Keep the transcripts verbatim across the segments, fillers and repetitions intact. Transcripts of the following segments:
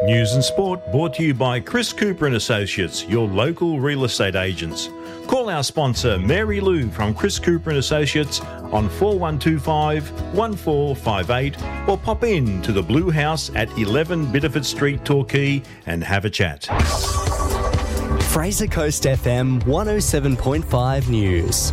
News and sport brought to you by Chris Cooper and Associates, your local real estate agents. Call our sponsor Mary Lou from Chris Cooper and Associates on four one two five, one four five eight or pop in to the Blue House at eleven Biddeford Street, Torquay and have a chat. Fraser Coast F M one oh seven point five News.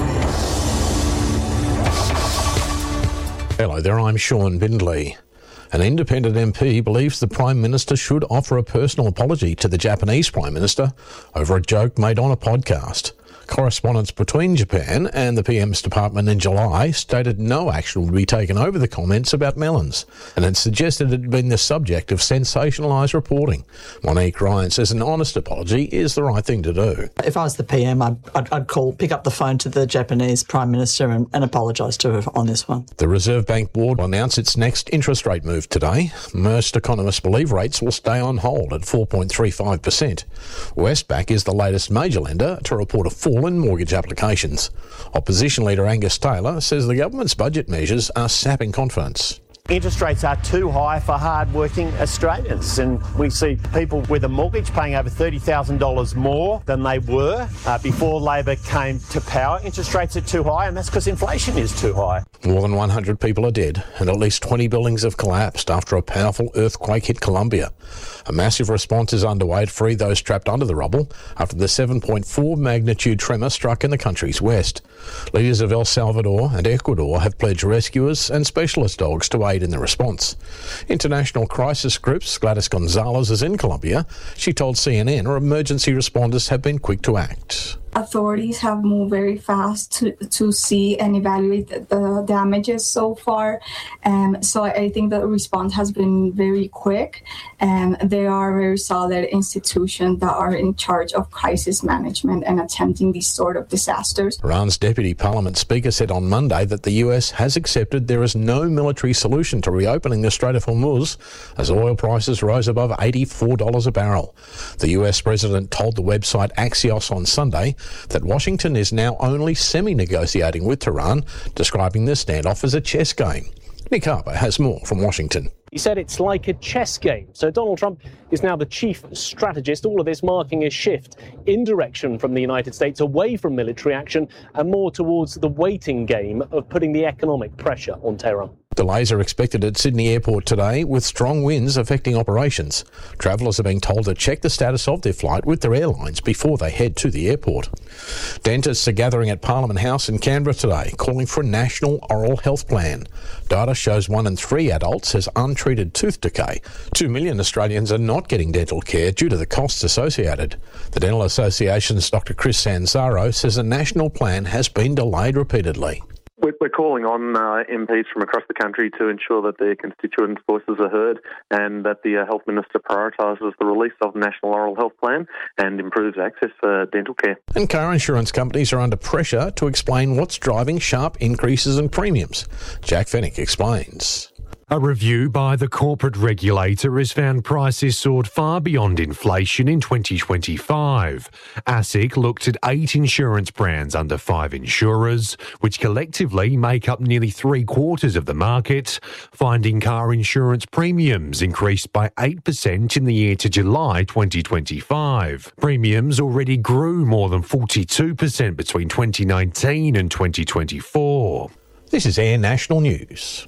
Hello there, I'm Sean Bindley. An independent M P believes the Prime Minister should offer a personal apology to the Japanese Prime Minister over a joke made on a podcast. Correspondence between Japan and the P M's department in July stated no action would be taken over the comments about melons and had suggested it had been the subject of sensationalised reporting. Monique Ryan says an honest apology is the right thing to do. If I was the P M, I'd, I'd, I'd call, pick up the phone to the Japanese Prime Minister and, and apologise to her on this one. The Reserve Bank Board will announce its next interest rate move today. Most economists believe rates will stay on hold at four point three five percent. Westpac is the latest major lender to report a fall in mortgage applications. Opposition leader Angus Taylor says the government's budget measures are sapping confidence. Interest rates are too high for hard-working Australians, and we see people with a mortgage paying over thirty thousand dollars more than they were uh, before Labor came to power. Interest rates are too high, and that's because inflation is too high. More than one hundred people are dead, and at least twenty buildings have collapsed after a powerful earthquake hit Colombia. A massive response is underway to free those trapped under the rubble after the seven point four magnitude tremor struck in the country's west. Leaders of El Salvador and Ecuador have pledged rescuers and specialist dogs to aid in the response. International crisis groups Gladys Gonzalez is in Colombia. She told C N N her emergency responders have been quick to act. Authorities have moved very fast to, to see and evaluate the, the damages so far. Um, so I think the response has been very quick, and they are very solid institutions that are in charge of crisis management and attempting these sort of disasters. Iran's Deputy Parliament Speaker said on Monday that the U S has accepted there is no military solution to reopening the Strait of Hormuz as oil prices rose above eighty-four dollars a barrel. The U S President told the website Axios on Sunday that Washington is now only semi-negotiating with Tehran, describing the standoff as a chess game. Nick Harper has more from Washington. He said it's like a chess game. So Donald Trump is now the chief strategist, all of this marking a shift in direction from the United States away from military action and more towards the waiting game of putting the economic pressure on Tehran. Delays are expected at Sydney Airport today, with strong winds affecting operations. Travellers are being told to check the status of their flight with their airlines before they head to the airport. Dentists are gathering at Parliament House in Canberra today, calling for a national oral health plan. Data shows one in three adults has untreated tooth decay. Two million Australians are not getting dental care due to the costs associated. The Dental Association's Doctor Chris Sanzaro says a national plan has been delayed repeatedly. We're calling on uh, M Ps from across the country to ensure that their constituents' voices are heard and that the uh, Health Minister prioritises the release of the National Oral Health Plan and improves access for dental care. And car insurance companies are under pressure to explain what's driving sharp increases in premiums. Jack Fennick explains. A review by the corporate regulator has found prices soared far beyond inflation in twenty twenty-five. ASIC looked at eight insurance brands under five insurers, which collectively make up nearly three quarters of the market, finding car insurance premiums increased by eight percent in the year to July twenty twenty-five. Premiums already grew more than forty-two percent between twenty nineteen and twenty twenty-four. This is Air National News.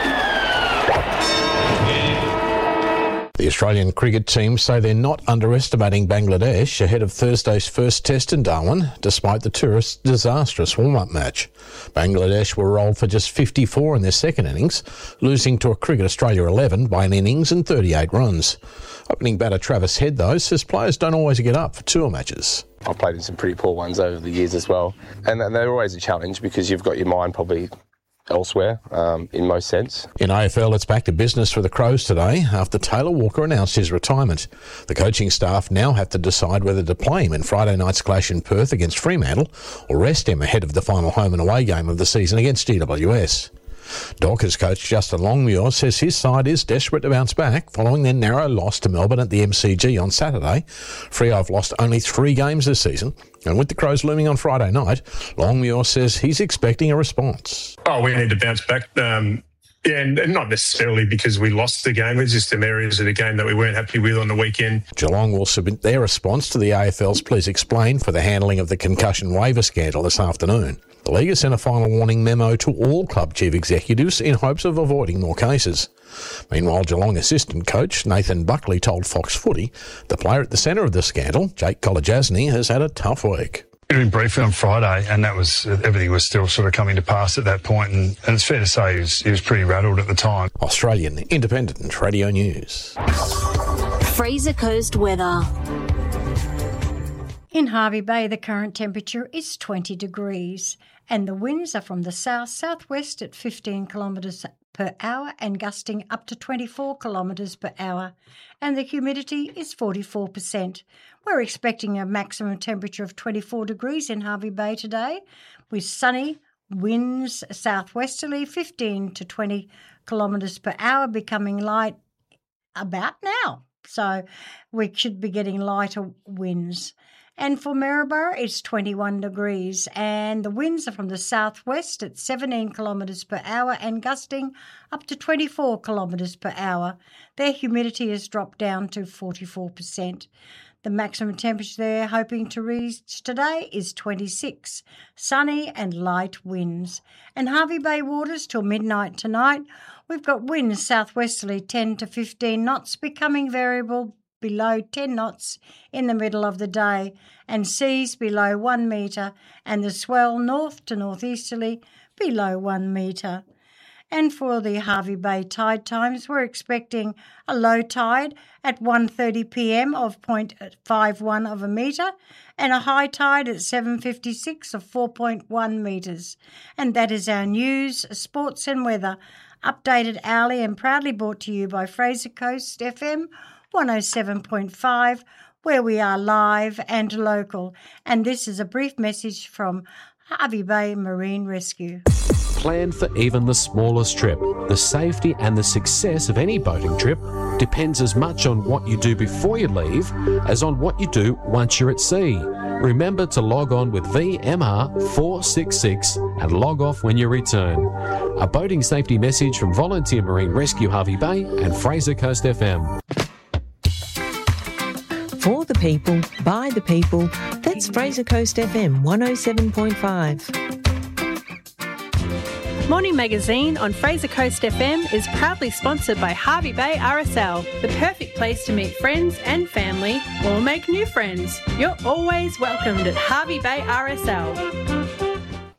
The Australian cricket team say they're not underestimating Bangladesh ahead of Thursday's first test in Darwin, despite the tourists' disastrous warm-up match. Bangladesh were rolled for just fifty-four in their second innings, losing to a Cricket Australia eleven by an innings and thirty-eight runs. Opening batter Travis Head, though, says players don't always get up for tour matches. I've played in some pretty poor ones over the years as well, and they're always a challenge because you've got your mind probably elsewhere, um, in most sense. In A F L, it's back to business for the Crows today after Taylor Walker announced his retirement. The coaching staff now have to decide whether to play him in Friday night's clash in Perth against Fremantle or rest him ahead of the final home and away game of the season against G W S. Dockers coach Justin Longmuir says his side is desperate to bounce back following their narrow loss to Melbourne at the M C G on Saturday. Freo have lost only three games this season, and with the Crows looming on Friday night, Longmuir says he's expecting a response. Oh, we need to bounce back. Um, Yeah, and not necessarily because we lost the game. It's just some areas of the game that we weren't happy with on the weekend. Geelong will submit their response to the A F L's Please Explain for the handling of the concussion waiver scandal this afternoon. The league has sent a final warning memo to all club chief executives in hopes of avoiding more cases. Meanwhile, Geelong assistant coach Nathan Buckley told Fox Footy the player at the centre of the scandal, Jake Kolodjasny, has had a tough week. We been briefed on Friday, and that was everything was still sort of coming to pass at that point, and, and it's fair to say he was, he was pretty rattled at the time. Australian Independent Radio News. Fraser Coast weather. In Hervey Bay, the current temperature is twenty degrees, and the winds are from the south-southwest at fifteen kilometres per hour and gusting up to twenty-four kilometres per hour, and the humidity is forty-four percent. We're expecting a maximum temperature of twenty-four degrees in Hervey Bay today, with sunny winds southwesterly fifteen to twenty kilometres per hour, becoming light about now. So we should be getting lighter winds. And for Maryborough, it's twenty-one degrees, and the winds are from the southwest at seventeen kilometres per hour and gusting up to twenty-four kilometres per hour. Their humidity has dropped down to forty-four percent. The maximum temperature they're hoping to reach today is twenty-six, sunny and light winds. And Hervey Bay waters till midnight tonight, we've got winds southwesterly ten to fifteen knots, becoming variable below ten knots in the middle of the day, and seas below one metre, and the swell north to northeasterly below one metre. And for the Hervey Bay tide times, we're expecting a low tide at one thirty p m of zero point five one of a metre and a high tide at seven fifty-six of four point one metres. And that is our news, sports and weather, updated hourly and proudly brought to you by Fraser Coast F M one oh seven point five, where we are live and local. And this is a brief message from Hervey Bay Marine Rescue. Plan for even the smallest trip. The safety and the success of any boating trip depends as much on what you do before you leave as on what you do once you're at sea. Remember to log on with V M R four six six and log off when you return. A boating safety message from Volunteer Marine Rescue Hervey Bay and Fraser Coast F M. For the people, by the people, that's Fraser Coast F M one oh seven point five. Morning Magazine on Fraser Coast F M is proudly sponsored by Hervey Bay R S L, the perfect place to meet friends and family or make new friends. You're always welcomed at Hervey Bay R S L.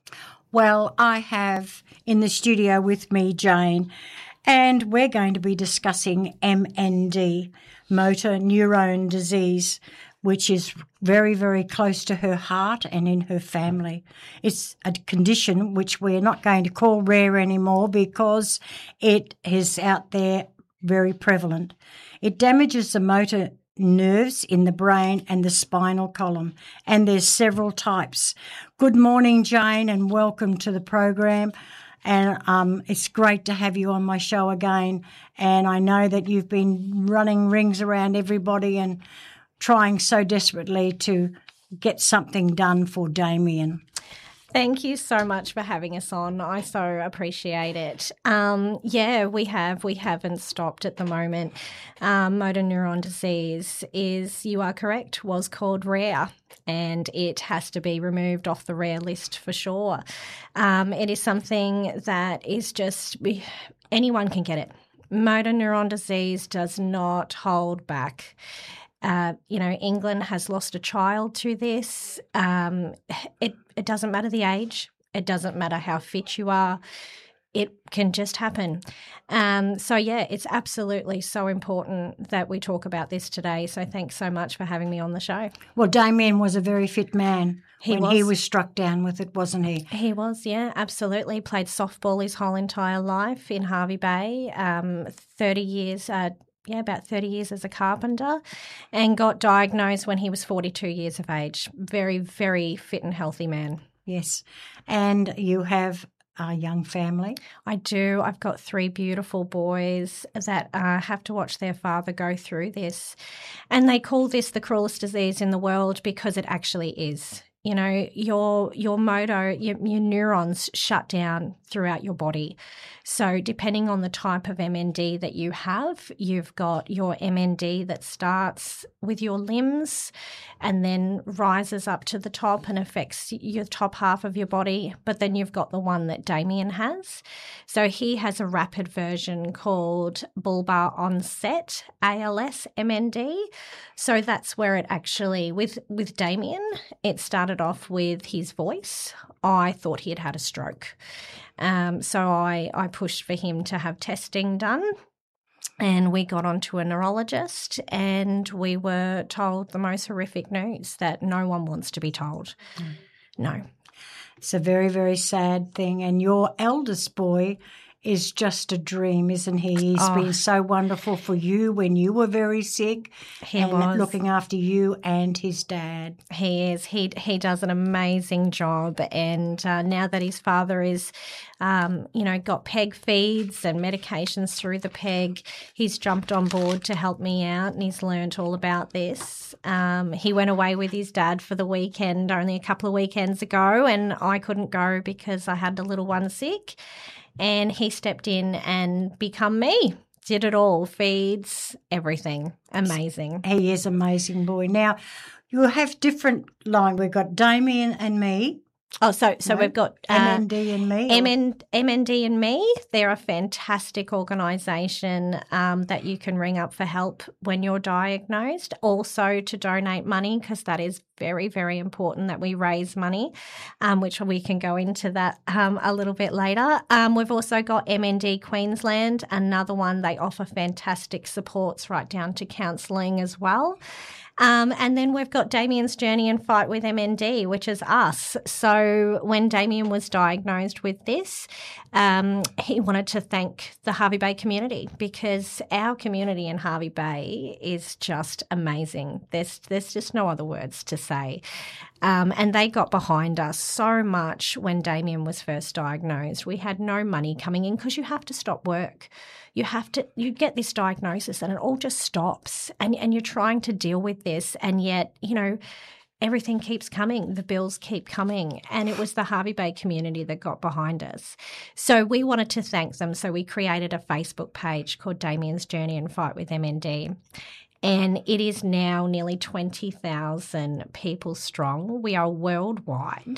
Well, I have in the studio with me Jane, and we're going to be discussing M N D, motor neurone disease, which is very, very close to her heart and in her family. It's a condition which we're not going to call rare anymore because it is out there very prevalent. It damages the motor nerves in the brain and the spinal column, and there's several types. Good morning, Jane, and welcome to the program. And um, it's great to have you on my show again. And I know that you've been running rings around everybody and trying so desperately to get something done for Damien. Thank you so much for having us on. I so appreciate it. Um, yeah, we have. We haven't stopped at the moment. Um, motor neuron disease is, you are correct, was called rare, and it has to be removed off the rare list for sure. Um, it is something that is just, anyone can get it. Motor neuron disease does not hold back. Uh, you know, England has lost a child to this. Um, it, it doesn't matter the age. It doesn't matter how fit you are. It can just happen. Um, so, yeah, it's absolutely so important that we talk about this today. So thanks so much for having me on the show. Well, Damien was a very fit man he when was. he was struck down with it, wasn't he? He was, yeah, absolutely. Played softball his whole entire life in Hervey Bay, um, thirty years uh Yeah, about thirty years as a carpenter, and got diagnosed when he was forty-two years of age. Very, very fit and healthy man. Yes. And you have a young family? I do. I've got three beautiful boys that uh, have to watch their father go through this. And they call this the cruelest disease in the world because it actually is. You know, your your motor, your, your neurons shut down throughout your body. So depending on the type of M N D that you have, you've got your M N D that starts with your limbs and then rises up to the top and affects your top half of your body. But then you've got the one that Damien has. So he has a rapid version called bulbar onset A L S M N D. So that's where it actually, with, with Damien, it started off with his voice. I thought he had had a stroke. Um, so I, I pushed for him to have testing done, and we got onto a neurologist, and we were told the most horrific news that no one wants to be told. Mm. No. It's a very, very sad thing. And your eldest boy is just a dream, isn't he? He's oh. been so wonderful for you when you were very sick. He and was. Looking after you and his dad. He is. He he does an amazing job. And uh, now that his father is, um, you know, got peg feeds and medications through the peg, he's jumped on board to help me out, and he's learnt all about this. Um, he went away with his dad for the weekend only a couple of weekends ago, and I couldn't go because I had the little one sick. And he stepped in and become me. Did it all, feeds, everything. Amazing. He is amazing, boy. Now, you have different line. We've got Damien and me. Oh, so so no? we've got uh, M N D and me. M N, M N D and me. They're a fantastic organisation um, that you can ring up for help when you're diagnosed. Also to donate money, because that is very, very important that we raise money, um, which we can go into that um, a little bit later. Um, we've also got M N D Queensland, another one. They offer fantastic supports right down to counselling as well. Um, and then we've got Damien's Journey and Fight with M N D, which is us. So when Damien was diagnosed with this, um, he wanted to thank the Hervey Bay community, because our community in Hervey Bay is just amazing. There's there's just no other words to say. Um, and they got behind us so much when Damien was first diagnosed. We had no money coming in because you have to stop work. You have to, you get this diagnosis and it all just stops, and, and you're trying to deal with this, and yet, you know, everything keeps coming. The bills keep coming. And it was the Hervey Bay community that got behind us. So we wanted to thank them. So we created a Facebook page called Damien's Journey and Fight with M N D. And it is now nearly twenty thousand people strong. We are worldwide,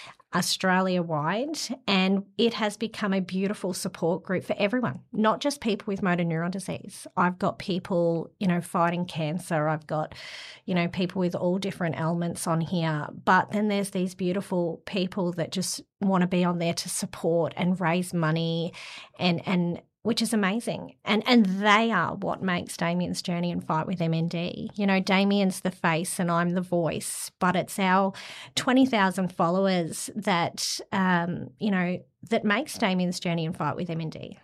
Australia-wide, and it has become a beautiful support group for everyone, not just people with motor neuron disease. I've got people, you know, fighting cancer. I've got, you know, people with all different ailments on here. But then there's these beautiful people that just want to be on there to support and raise money, and and which is amazing. And and they are what makes Damien's Journey and Fight with M N D. You know, Damien's the face and I'm the voice, but it's our twenty thousand followers that, um, you know, that makes Damien's Journey and Fight with M N D.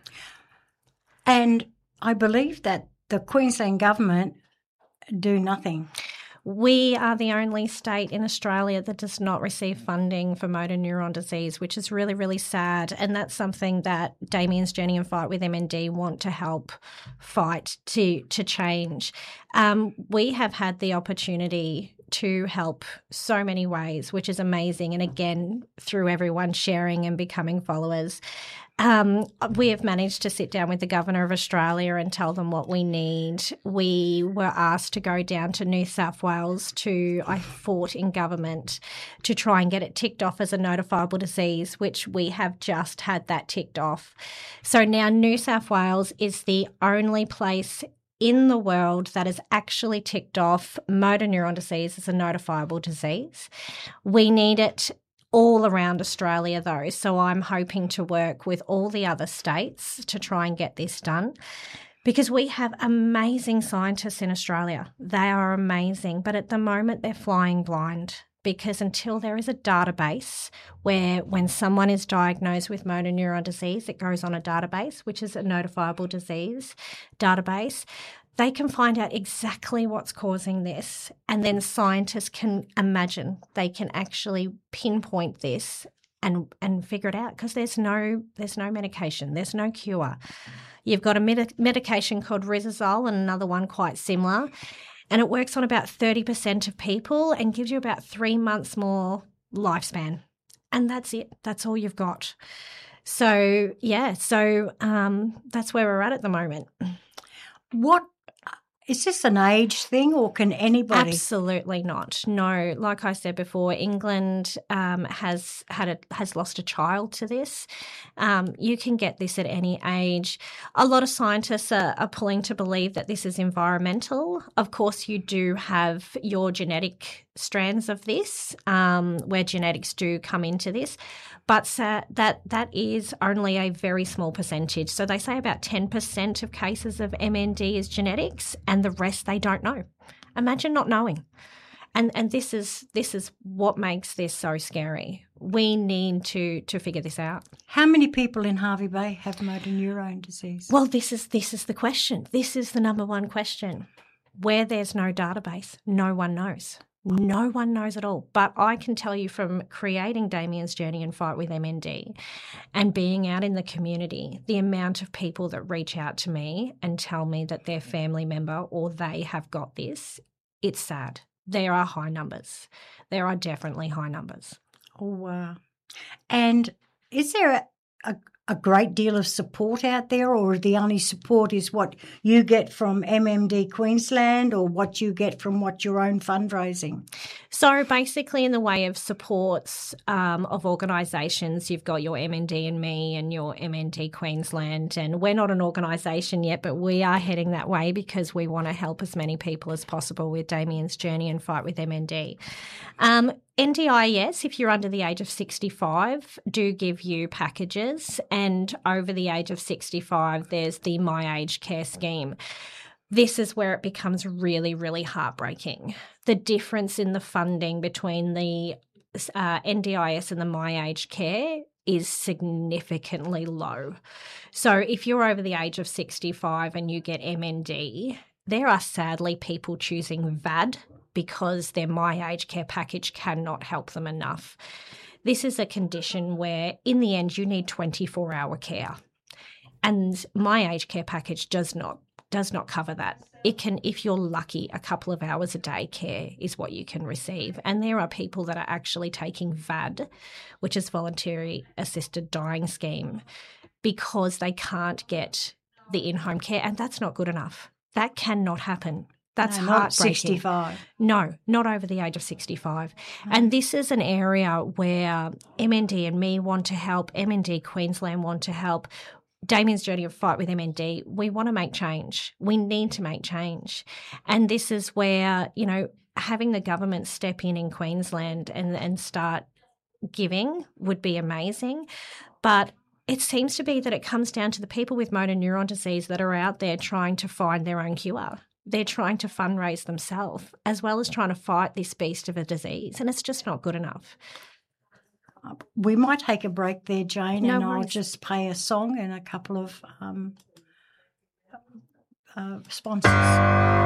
And I believe that the Queensland government do nothing. We are the only state in Australia that does not receive funding for motor neuron disease, which is really, really sad. And that's something that Damien's Journey and Fight with M N D want to help fight to, to change. Um, we have had the opportunity to help so many ways, which is amazing. And again, through everyone sharing and becoming followers. Um, we have managed to sit down with the Governor of Australia and tell them what we need. We were asked to go down to New South Wales to, I fought in government to try and get it ticked off as a notifiable disease, which we have just had that ticked off. So now New South Wales is the only place in the world that has actually ticked off motor neuron disease as a notifiable disease. We need it all around Australia though, so I'm hoping to work with all the other states to try and get this done, because we have amazing scientists in Australia. They are amazing, but at the moment they're flying blind, because until there is a database where when someone is diagnosed with motor neuron disease, it goes on a database, which is a notifiable disease database, they can find out exactly what's causing this, and then scientists can imagine they can actually pinpoint this and and figure it out, because there's no there's no medication, there's no cure. You've got a med- medication called Risazole and another one quite similar, and it works on about thirty percent of people and gives you about three months more lifespan. And that's it. That's all you've got. So, yeah, so um, that's where we're at at the moment. What is this an age thing, or can anybody? Absolutely not. No, like I said before, England um, has had a, has lost a child to this. Um, you can get this at any age. A lot of scientists are, are pulling to believe that this is environmental. Of course, you do have your genetic strands of this, um, where genetics do come into this. But uh, that that is only a very small percentage. So they say about ten percent of cases of M N D is genetics, and the rest they don't know. Imagine not knowing. And and this is this is what makes this so scary. We need to to figure this out. How many people in Hervey Bay have motor neurone disease? Well, this is this is the question. This is the number one question. Where there's no database, no one knows. No one knows at all. But I can tell you from creating Damien's Journey and Fight with M N D and being out in the community, the amount of people that reach out to me and tell me that their family member or they have got this, it's sad. There are high numbers. There are definitely high numbers. Oh, wow. And is there a, a, a great deal of support out there, or the only support is what you get from M M D Queensland or what you get from what your own fundraising? So basically in the way of supports um, of organisations, you've got your M N D and me and your M N D Queensland, and we're not an organisation yet, but we are heading that way because we want to help as many people as possible with Damien's Journey and Fight with M N D. Um, N D I S, if you're under the age of sixty-five, do give you packages, and over the age of sixty-five, there's the My Aged Care scheme. This is where it becomes really, really heartbreaking. The difference in the funding between the uh, N D I S and the My Aged Care is significantly low. So if you're over the age of sixty-five and you get M N D, there are sadly people choosing V A D because their My Aged Care package cannot help them enough. This is a condition where, in the end, you need twenty-four hour care. And My Aged Care package does not does not cover that. It can, if you're lucky, a couple of hours a day care is what you can receive. And there are people that are actually taking V A D, which is Voluntary Assisted Dying Scheme, because they can't get the in-home care, and that's not good enough. That cannot happen. That's no, not heartbreaking. sixty-five. No, not over the age of sixty-five. Mm. And this is an area where M N D and me want to help, M N D Queensland want to help. Damien's Journey of Fight with M N D, we want to make change. We need to make change. And this is where, you know, having the government step in in Queensland and, and start giving would be amazing. But it seems to be that it comes down to the people with motor neuron disease that are out there trying to find their own cure. They're trying to fundraise themselves as well as trying to fight this beast of a disease, and it's just not good enough. We might take a break there, Jane, No and worries. I'll just play a song and a couple of um, uh, sponsors.